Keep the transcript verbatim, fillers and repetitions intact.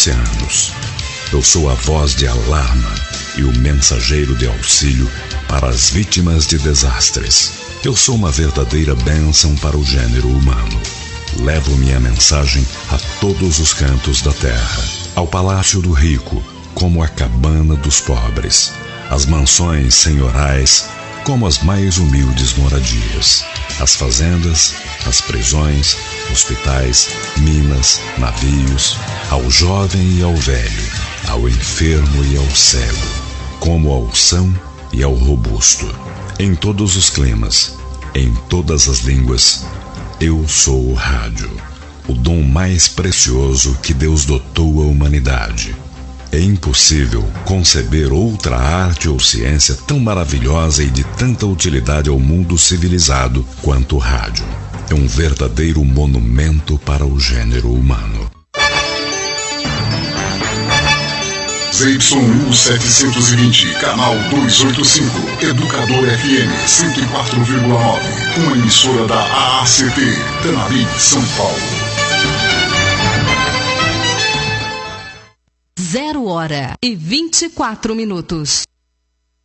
oceanos. Eu sou a voz de alarma e o mensageiro de auxílio para as vítimas de desastres. Eu sou uma verdadeira bênção para o gênero humano. Levo minha mensagem a todos os cantos da terra, ao palácio do rico, como a cabana dos pobres, as mansões senhorais, como as mais humildes moradias, as fazendas, as prisões, hospitais, minas, navios, ao jovem e ao velho, ao enfermo e ao cego, como ao são e ao robusto. Em todos os climas, em todas as línguas, eu sou o rádio, o dom mais precioso que Deus dotou à humanidade. É impossível conceber outra arte ou ciência tão maravilhosa e de tanta utilidade ao mundo civilizado quanto o rádio. É um verdadeiro monumento para o gênero humano. Z Y U setecentos e vinte, canal duzentos e oitenta e cinco, Educador F M cento e quatro vírgula nove, uma emissora da A A C T, Tanabi, São Paulo. Zero hora e vinte e quatro minutos.